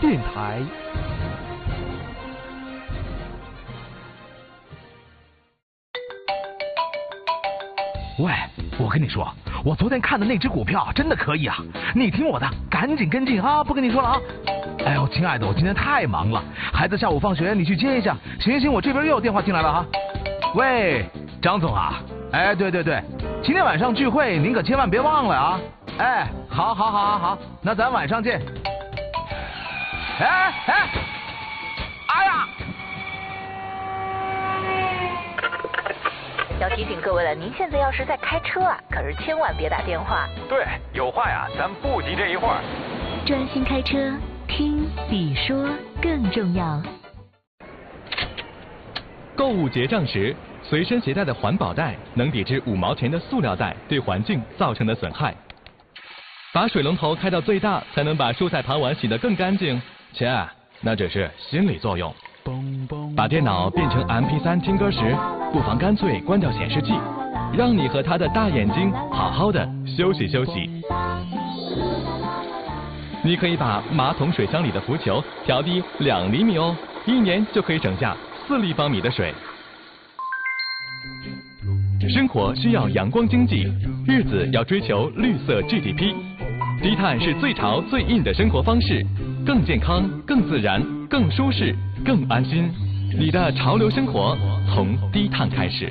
电台。喂，我跟你说，我昨天看的那只股票真的可以啊！你听我的，赶紧跟进啊！不跟你说了啊！哎呦，亲爱的，我今天太忙了，孩子下午放学你去接一下。行，我这边又有电话进来了哈。喂，张总啊，哎，对，今天晚上聚会您可千万别忘了啊！哎，好，那咱晚上见。哎呀！ 要提醒各位了，您现在要是在开车啊，可是千万别打电话。 对，有话呀，咱不急这一会儿。 专心开车，听比说更重要。 购物结账时，随身携带的环保袋能抵制5毛钱的塑料袋对环境造成的损害。把水龙头开到最大，才能把蔬菜盘碗洗得更干净。切，那只是心理作用。把电脑变成 MP3 听歌时，不妨干脆关掉显示器，让你和他的大眼睛好好的休息休息。你可以把马桶水箱里的浮球调低2厘米哦，1年就可以省下4立方米的水。生活需要阳光经济，日子要追求绿色 GDP。低碳是最潮最硬的生活方式，更健康、更自然、更舒适、更安心。你的潮流生活从低碳开始。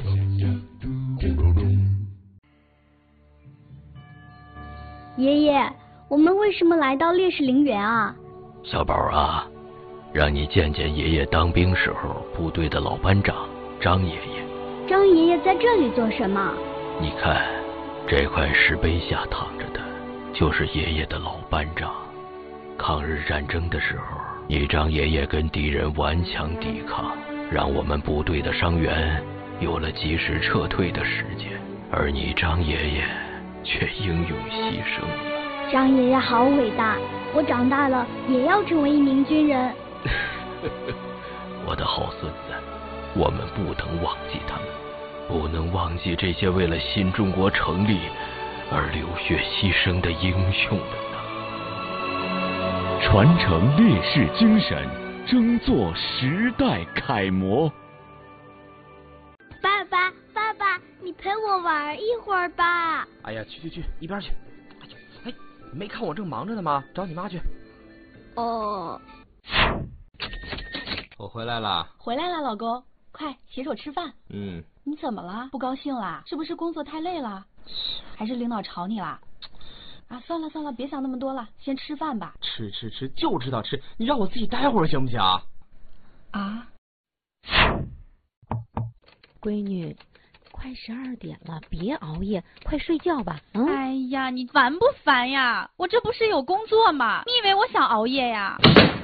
爷爷，我们为什么来到烈士陵园啊？ 小宝啊，让你见见爷爷当兵时候部队的老班长张爷爷。 张爷爷在这里做什么？ 你看，这块石碑下躺着的就是爷爷的老班长。抗日战争的时候，你张爷爷跟敌人顽强抵抗，让我们部队的伤员有了及时撤退的时间，而你张爷爷却英勇牺牲了。 张爷爷好伟大，我长大了也要成为一名军人。 我的好孙子，我们不能忘记他们，不能忘记这些为了新中国成立而流血牺牲的英雄们呐！ 传承烈士精神，争做时代楷模。 爸爸，你陪我玩一会儿吧。 哎呀，去，一边去！哎，没看我正忙着呢吗？找你妈去。 哦。 我回来了。 回来了，老公，快携手吃饭。你怎么了？不高兴啦？是不是工作太累了？还是领导吵你啦？啊，算了，别想那么多了，先吃饭吧。 吃，就知道吃，你让我自己待会儿行不行啊？ 啊？ 闺女，快12点了，别熬夜，快睡觉吧。 哎呀，你烦不烦呀？我这不是有工作吗？你以为我想熬夜呀？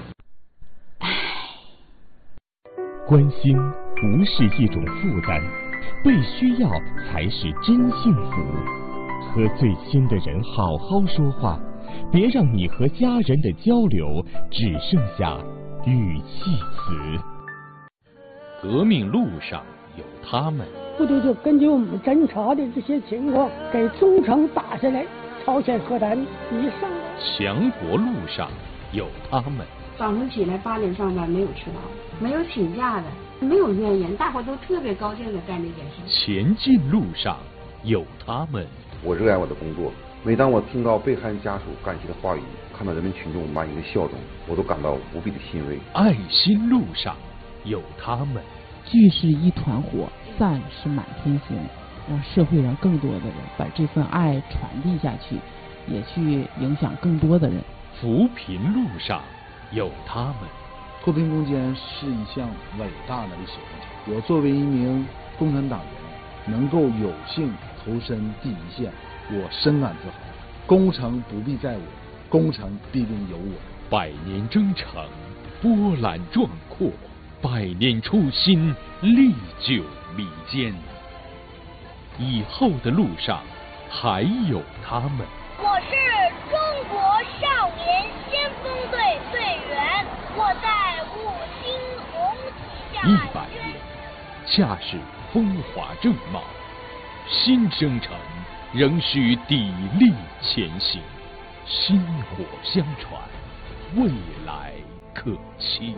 关心不是一种负担，被需要才是真幸福。和最亲的人好好说话，别让你和家人的交流只剩下语气词。 革命路上有他们。 部队就根据我们侦查的这些情况，给中程打下来，朝鲜核弹以上。 强国路上有他们。 早上起来8点上班，没有迟到，没有请假的，没有怨言，大伙都特别高兴的干这件事。 前进路上有他们。 我热爱我的工作，每当我听到被害人家属感谢的话语，看到人民群众满意的笑容，我都感到无比的欣慰。 爱心路上有他们。 聚是一团火，散是满天星，让社会上更多的人把这份爱传递下去，也去影响更多的人。 扶贫路上有他们。 脱贫攻坚是一项伟大的历史工程，我作为一名共产党员，能够有幸投身第一线，我深感自豪。功成不必在我，功成必定有我。 100年征程，波澜壮阔；100年初心，历久弥坚。以后的路上还有他们。 我是中国少年先锋队队员，我在5星红旗下 100年，恰是风华正茂。新征程仍需砥砺前行，薪火相传，未来可期。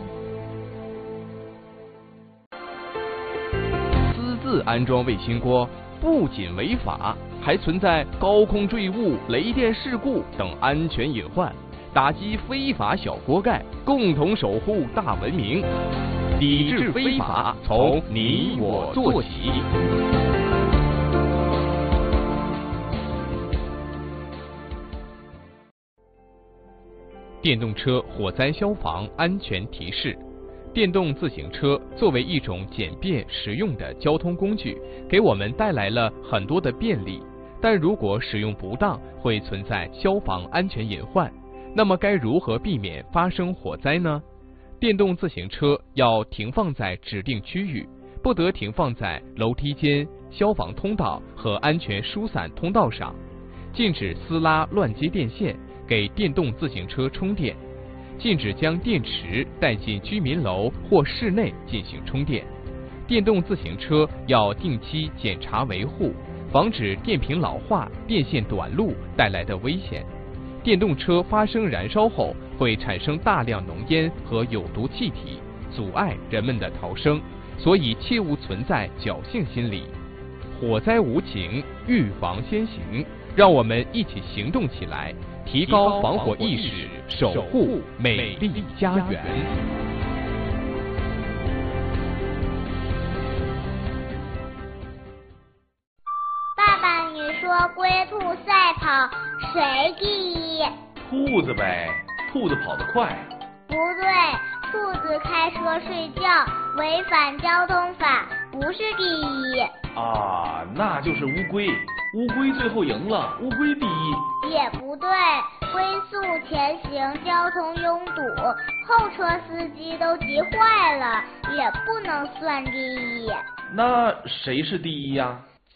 私自安装卫星锅不仅违法，还存在高空坠物、雷电事故等安全隐患，打击非法小锅盖，共同守护大文明。抵制非法，从你我做起。电动车火灾消防安全提示：电动自行车作为一种简便实用的交通工具，给我们带来了很多的便利，但如果使用不当，会存在消防安全隐患。那么该如何避免发生火灾呢？电动自行车要停放在指定区域，不得停放在楼梯间、消防通道和安全疏散通道上，禁止私拉乱接电线，给电动自行车充电，禁止将电池带进居民楼或室内进行充电。电动自行车要定期检查维护，防止电瓶老化、电线短路带来的危险。电动车发生燃烧后会产生大量浓烟和有毒气体，阻碍人们的逃生，所以切勿存在侥幸心理。火灾无情，预防先行，让我们一起行动起来，提高防火意识，守护美丽家园。 爸爸，你说龟兔赛跑谁第一？ 兔子呗，兔子跑得快。 不对，兔子开车睡觉违反交通法，不是第一。 啊，那就是乌龟，乌龟最后赢了，乌龟第一。 也不对，龟速前行，交通拥堵，后车司机都急坏了，也不能算第一。 那谁是第一呀？